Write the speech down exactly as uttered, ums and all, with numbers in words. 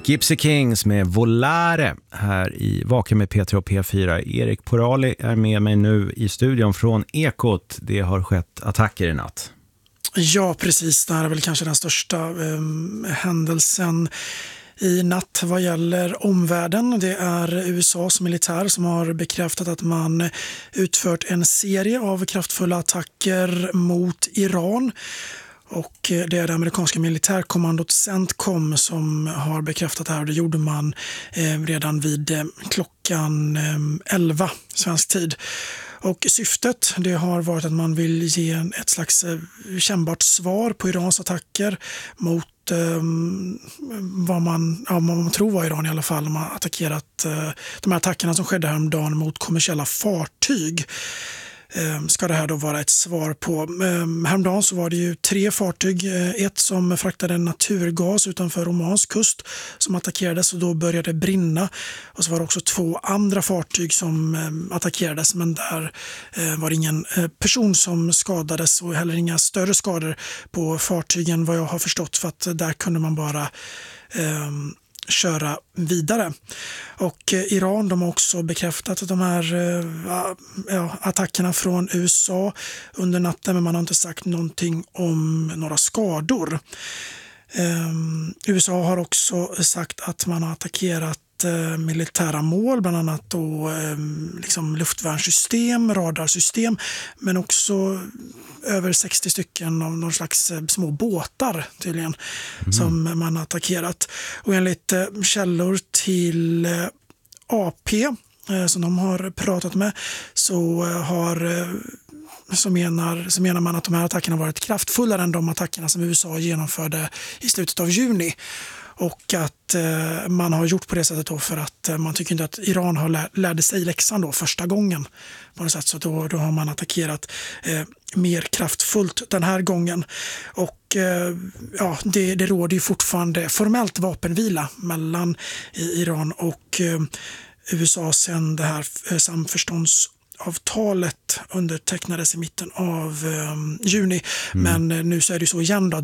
Gypsy Kings med Volare här i Vaken med P tre och P fyra. Erik Porali är med mig nu i studion från Ekot. Det har skett attacker i natt. Ja, precis. Det här är väl kanske den största eh, händelsen i natt vad gäller omvärlden. Det är U S A:s militär som har bekräftat att man utfört en serie av kraftfulla attacker mot Iran. Och det är det amerikanska militärkommandot CENTCOM som har bekräftat det här. Det gjorde man eh, redan vid eh, klockan eh, elva svensk tid. Och syftet det har varit att man vill ge ett slags eh, kännbart svar på Irans attacker mot eh, vad, man, ja, vad man tror var Iran i alla fall. De har attackerat eh, de här attackerna som skedde häromdagen mot kommersiella fartyg. Ska det här då vara ett svar på. Häromdagen så var det ju tre fartyg, ett som fraktade naturgas utanför Omans kust som attackerades och då började brinna. Och så var det också två andra fartyg som attackerades, men där var det ingen person som skadades och heller inga större skador på fartygen vad jag har förstått, för att där kunde man bara um, köra vidare. Och eh, Iran de har också bekräftat att de här eh, ja, attackerna från U S A under natten, men man har inte sagt någonting om några skador. Eh, U S A har också sagt att man har attackerat eh, militära mål, bland annat då, eh, liksom luftvärnssystem, radarsystem, men också över sextio stycken av någon slags små båtar tydligen mm. som man har attackerat. Och enligt eh, källor till eh, A P eh, som de har pratat med så eh, har eh, så menar, så menar man att de här attackerna varit kraftfullare än de attackerna som U S A genomförde i slutet av juni. Och att eh, man har gjort på det sättet då för att eh, man tycker inte att Iran har lär, lärde sig läxan då första gången. På något sätt. Så då, då har man attackerat eh, mer kraftfullt den här gången. Och eh, ja, det, det råder ju fortfarande formellt vapenvila mellan Iran och eh, U S A sedan det här eh, samförståndsavtalet undertecknades i mitten av eh, juni. Mm. Men eh, nu så är det så igen då.